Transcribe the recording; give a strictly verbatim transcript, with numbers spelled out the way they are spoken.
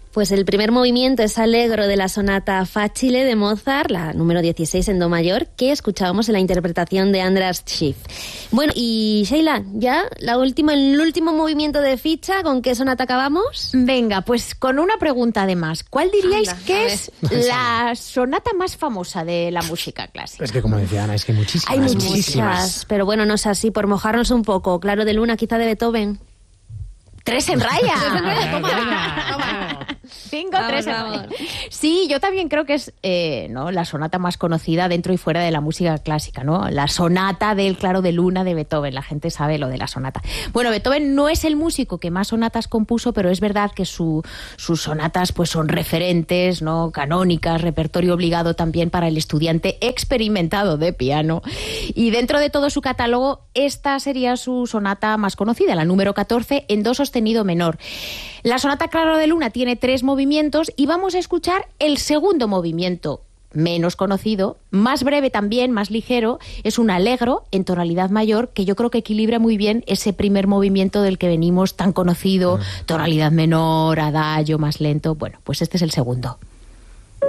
Pues el primer movimiento es Allegro de la sonata Facile de Mozart, la número dieciséis en do mayor, que escuchábamos en la interpretación de András Schiff. Bueno, y Sheila, ya la última, el último movimiento de ficha, ¿con qué sonata acabamos? Venga, pues con una pregunta además. ¿Cuál diríais Anda, que es la sonata más famosa de la música clásica? Es que como decía Ana, es que muchísimas. Hay muchísimas, muchísimas. pero bueno, no es así, por mojarnos un poco. Claro de Luna, quizá de Beethoven. ¡Tres en raya! Tres en raya, toma, toma. Cinco, Vamos, tres en vamos. raya. Sí, yo también creo que es eh, ¿no? la sonata más conocida dentro y fuera de la música clásica, ¿no? La sonata del Claro de Luna de Beethoven. La gente sabe lo de la sonata. Bueno, Beethoven no es el músico que más sonatas compuso, pero es verdad que su, sus sonatas pues son referentes, ¿no? Canónicas, repertorio obligado también para el estudiante experimentado de piano. Y dentro de todo su catálogo, esta sería su sonata más conocida, la número catorce, en do sostenido menor. La sonata Claro de Luna tiene tres movimientos y vamos a escuchar el segundo movimiento, menos conocido, más breve también, más ligero. Es un allegro en tonalidad mayor que yo creo que equilibra muy bien ese primer movimiento del que venimos tan conocido, tonalidad menor, adagio, más lento. Bueno, pues este es el segundo.